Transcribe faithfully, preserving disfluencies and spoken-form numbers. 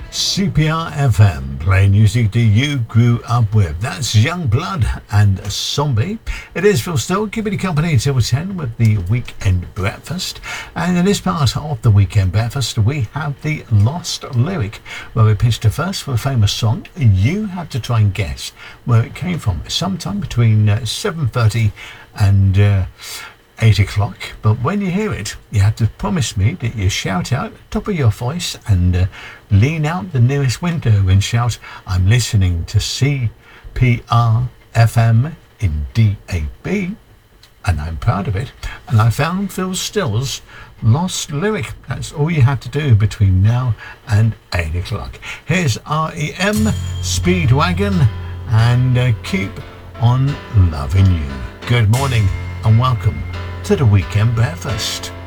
C P R F M, playing music that you grew up with. That's Young Blood and Zombie. It is Phil Still, keeping you company until ten with the Weekend Breakfast. And in this part of the Weekend Breakfast, we have the Lost Lyric, where we pitched a verse for a famous song. You have to try and guess where it came from. Sometime between uh, seven thirty and uh, eight o'clock, but when you hear it, you have to promise me that you shout out top of your voice and uh, lean out the nearest window and shout, "I'm listening to C P R F M in D A B, and I'm proud of it, and I found Phil Still's Lost Lyric." That's all you have to do between now and eight o'clock. Here's R E M Speedwagon and uh, Keep on Loving You. Good morning and welcome to the Weekend Breakfast.